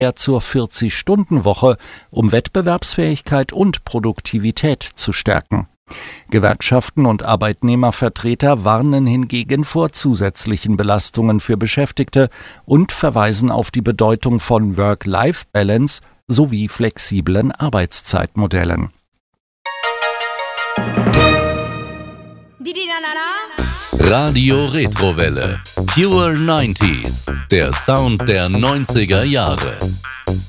Rückkehr zur 40-Stunden-Woche, um Wettbewerbsfähigkeit und Produktivität zu stärken. Gewerkschaften und Arbeitnehmervertreter warnen hingegen vor zusätzlichen Belastungen für Beschäftigte und verweisen auf die Bedeutung von Work-Life-Balance sowie flexiblen Arbeitszeitmodellen. Radio Retrowelle. Pure 90s. Der Sound der 90er Jahre.